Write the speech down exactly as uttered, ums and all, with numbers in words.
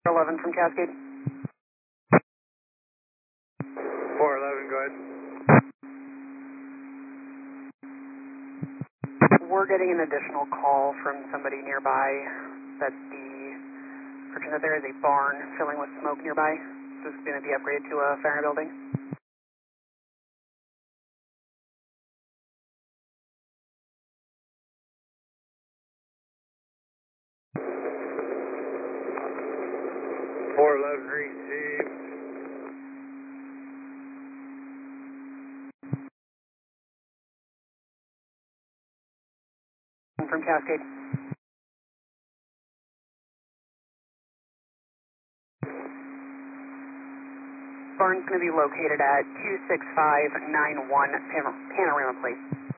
eleven from Cascade. four eleven, go ahead. We're getting an additional call from somebody nearby that the, fortunate that there is a barn filling with smoke nearby. This is going to be upgraded to a fire building. four eleven received. From Cascade. Barn's going to be located at two six five nine one Pan Panorama Place.